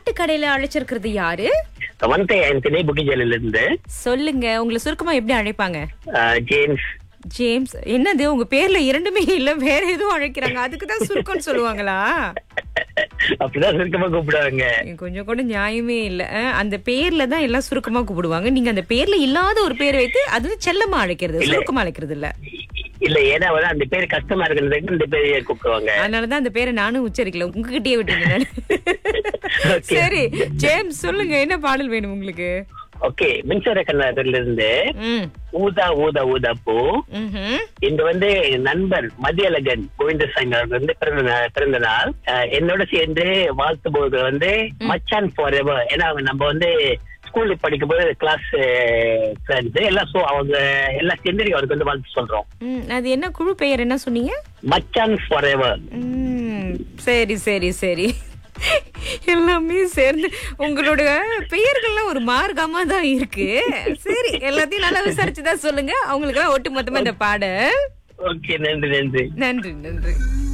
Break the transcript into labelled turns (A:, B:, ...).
A: பாட்டு கடையில அழைச்சிருக்கிறது யாரு?
B: வந்தே ஆண்டனி புகிஜலில இருந்து.
A: சொல்லுங்க, உங்களை சுருக்கமா எப்படி அழைப்பாங்க?
B: ஜேம்ஸ்.
A: ஜேம்ஸ். என்னது உங்க பேர்ல இரண்டுமே இல்ல, வேற எதுவும் அழைக்கிறாங்க, அதுக்குதான் சுருக்கம்னு சொல்லுவாங்களா?
B: அப்படிதான் சுருக்கமா கூப்பிடுவாங்க.
A: கொஞ்சம் கூட நியாயமே இல்ல. அந்த பேர்ல தான் எல்லாம் சுருக்கமா கூப்பிடுவாங்க. நீங்க அந்த பேர்ல இல்லாத ஒரு பேர் வைத்து அது செல்லமா அழைக்கிறது, சுருக்கமா அழைக்கிறது இல்ல.
B: இல்ல, ஏன்னா அந்த பேரு கஷ்டமா இருக்கிறதுக்கு இந்த பேரையே கூப்பிடுவாங்க.
A: அதனாலதான் அந்த பேரை நானும் உச்சரிக்கல, உங்ககிட்டயே விட்டுருந்தேன். சரி ஜேம்ஸ், சொல்லுங்க, என்ன பாடல் வேணும் உங்களுக்கு?
B: ஓகே, மின்சார கண்ணாடில இருந்து ஊதா ஊதா ஊதா பூ. இந்த நண்பர் மதியழகன் கோவிந்தசாமி அவர்கள் பிறந்த நாள். என்னோட சேர்ந்து வாழ்த்து போது மச்சான் ஃபார் எவர். ஏன்னா நம்ம ஸ்கூல்ல படிக்கும் போது கிளாஸ் ஃப்ரெண்ட்ஸ் எல்லாம், சோ அவங்க எல்லாம் சேர்ந்து அவருக்கு வாழ்த்து சொல்றோம்.
A: அது என்ன குழு பெயர், என்ன சொன்னீங்க?
B: மச்சான் ஃபார் எவர்.
A: சரி சரி சரி, எல்லாமே சேர்ந்து உங்களோட பெயர்கள்லாம் ஒரு மார்க்கமா தான் இருக்கு. சரி, எல்லாத்தையும் நல்லா விசாரிச்சுதான் சொல்லுங்க. அவங்களுக்கு எல்லாம் ஒட்டு மொத்தமா இந்த பாடல்.
B: ஓகே, நன்றி நன்றி
A: நன்றி நன்றி.